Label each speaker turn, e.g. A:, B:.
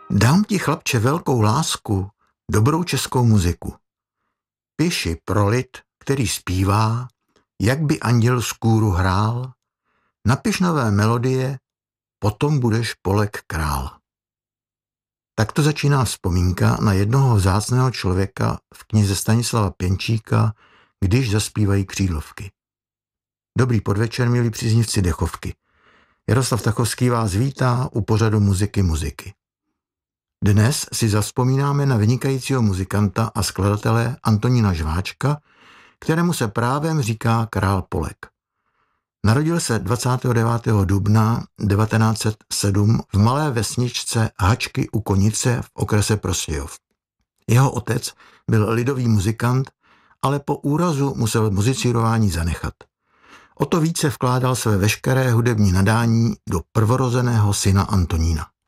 A: Dám ti, chlapče, velkou lásku, dobrou českou muziku. Píši pro lid, který zpívá, jak by anděl z kůru hrál. Napiš nové melodie, potom budeš Polek král. Takto začíná vzpomínka na jednoho vzácného člověka v knize Stanislava Pěnčíka, Když zaspívají křídlovky. Dobrý podvečer, milí příznivci dechovky. Jaroslav Tachovský vás vítá u pořadu Muziky. Dnes si zavzpomínáme na vynikajícího muzikanta a skladatele Antonína Žváčka, kterému se právem říká král Polek. Narodil se 29. dubna 1907 v malé vesničce Hačky u Konice v okrese Prostějov. Jeho otec byl lidový muzikant, ale po úrazu musel muzicírování zanechat. O to více vkládal své veškeré hudební nadání do prvorozeného syna Antonína.